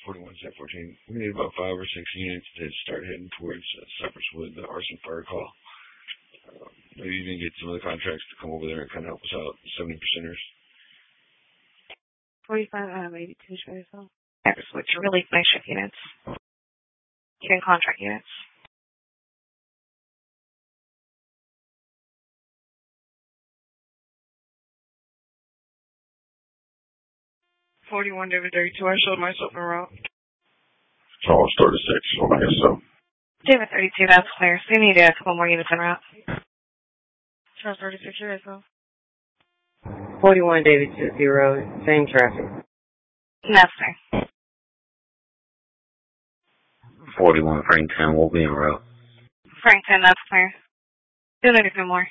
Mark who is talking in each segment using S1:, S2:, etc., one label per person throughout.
S1: 41 Set 14. We need about 5 or 6 units to start heading towards Cypress Wood, the arson fire call. Maybe even get some of the contracts to come over there and kind of help us out, 70%ers.
S2: 45 82 show yourself. Cypress Wood, your really night shift units. Even contract units. David 32. I showed myself en route.
S1: So I'll start at 6, so I guess so.
S2: David 32, that's clear. So you need a couple more units en route. Charles 36, you're yourself.
S3: 41 David 20, same traffic.
S2: That's fair.
S4: 41 Frank 10 will be en route.
S2: Frank 10, that's clear. Still need a few more.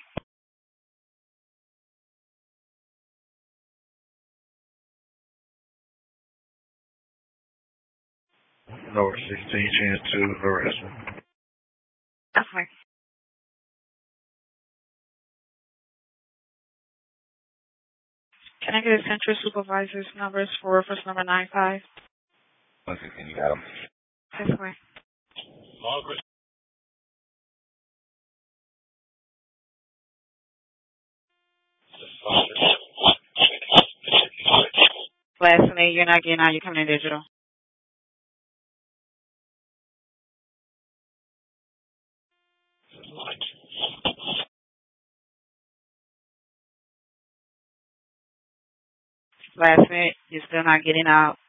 S1: North 16, chance 2, harassment.
S2: That's clear. Can I get a Central Supervisor's numbers for reference number 95?
S4: 116, you got them.
S2: That's clear.
S1: Margaret.
S2: Last name, you're not getting out, you're coming in digital. Last minute, you're still not getting out.